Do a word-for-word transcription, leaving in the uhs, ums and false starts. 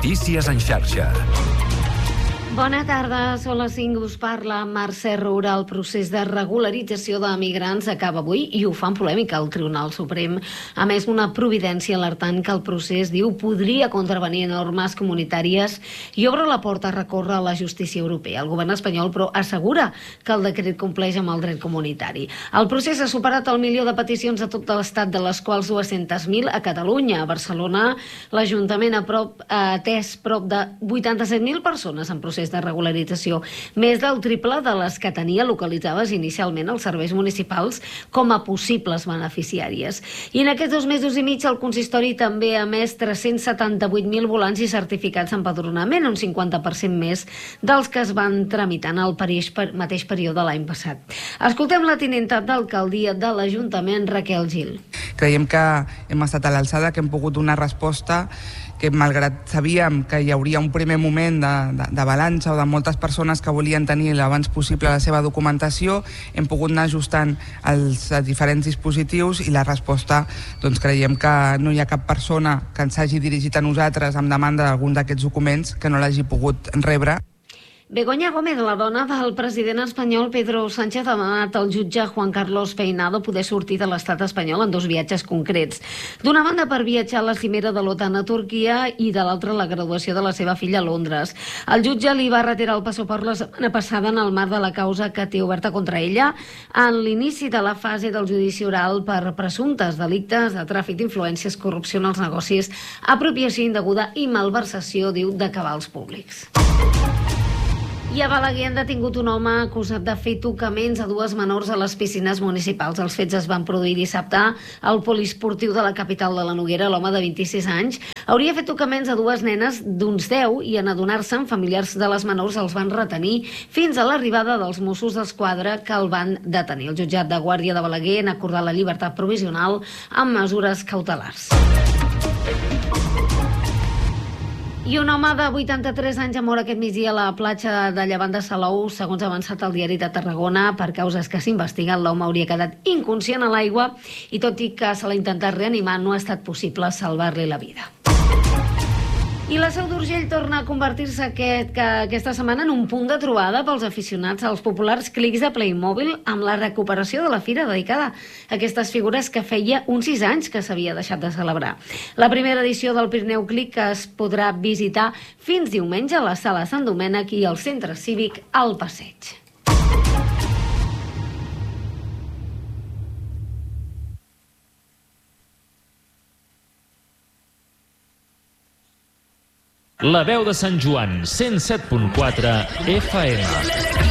Notícies en xarxa. Bona tarda, són les cinc, us parla Mercè Roura. El procés de regularització de migrants acaba avui i ho fa en polèmica al Tribunal Suprem. A més, una providència alertant que el procés, diu, podria contravenir normes comunitàries i obre la porta a recórrer a la justícia europea. El govern espanyol, però, assegura que el decret compleix amb el dret comunitari. El procés ha superat el milió de peticions a tot l'estat, de les quals dues-centes mil a Catalunya. A Barcelona, l'Ajuntament ha prop, ha atès prop de vuitanta-set mil persones en procés de regularització, més del triple de les que tenia localitzades inicialment els serveis municipals com a possibles beneficiàries. I en aquests dos mesos i mig el consistori també ha emès tres-cents setanta-vuit mil volants i certificats d'empadronament, un cinquanta per cent més dels que es van tramitar en el mateix període l'any passat. Escoltem la tinenta d'alcaldia de l'Ajuntament, Raquel Gil. Creiem que hem estat a l'alçada, que hem pogut donar resposta, que malgrat sabíem que hi hauria un primer moment de, de, de balança o de moltes persones que volien tenir l'abans possible la seva documentació, hem pogut anar ajustant els diferents dispositius i la resposta, doncs creiem que no hi ha cap persona que ens hagi dirigit a nosaltres amb demanda d'algun d'aquests documents que no l'hagi pogut rebre. Begoña Gómez, la dona del president espanyol Pedro Sánchez, ha demanat al jutge Juan Carlos Peinado poder sortir de l'estat espanyol en dos viatges concrets. D'una banda, per viatjar a la cimera de l'OTAN a Turquia i de l'altra, la graduació de la seva filla a Londres. El jutge li va retirar el passaport la setmana passada en el marc de la causa que té oberta contra ella en l'inici de la fase del judici oral per presumptes delictes de tràfic d'influències, corrupció en els negocis, apropiació indeguda i malversació, diu, de cabals públics. I a Balaguer han detingut un home acusat de fer tocaments a dues menors a les piscines municipals. Els fets es van produir dissabte al poliesportiu de la capital de la Noguera. L'home de vint-i-sis anys hauria fet tocaments a dues nenes d'uns deu i en adonar-se'n, familiars de les menors els van retenir fins a l'arribada dels Mossos d'Esquadra que el van detenir. El jutjat de Guàrdia de Balaguer ha acordat la llibertat provisional amb mesures cautelars. I un home de vuitanta-tres anys ha mort aquest migdia a la platja de Llevant de Salou. Segons ha avançat el diari de Tarragona, per causes que s'investiguen, l'home hauria quedat inconscient a l'aigua i tot i que se l'ha intentat reanimar, no ha estat possible salvar-li la vida. I la Seu d'Urgell torna a convertir-se aquest, que, aquesta setmana en un punt de trobada pels aficionats als populars clics de Playmobil amb la recuperació de la fira dedicada a aquestes figures que feia uns sis anys que s'havia deixat de celebrar. La primera edició del Pirineu Clic que es podrà visitar fins diumenge a la Sala Sant Domènec i al Centre Cívic al Passeig. La veu de Sant Joan, cent set punt quatre F M.